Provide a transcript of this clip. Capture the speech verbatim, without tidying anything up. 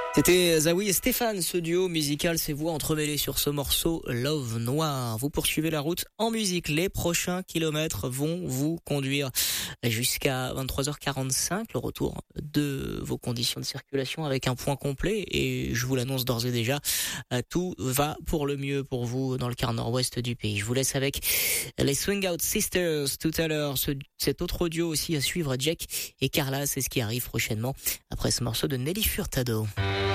C'était Zawi et Stéphane, ce duo musical, ces voix entremêlées sur ce morceau Love Noir. Vous poursuivez la route en musique. Les prochains kilomètres vont vous conduire jusqu'à vingt-trois heures quarante-cinq, le retour de vos conditions de circulation avec un point complet. Et je vous l'annonce d'ores et déjà, tout va pour le mieux pour vous dans le quart nord-ouest du pays. Je vous laisse avec les Swing Out Sisters tout à l'heure. Ce, cet autre audio aussi à suivre, Jack et Carla, c'est ce qui arrive prochainement après ce morceau de Nelly Furtado.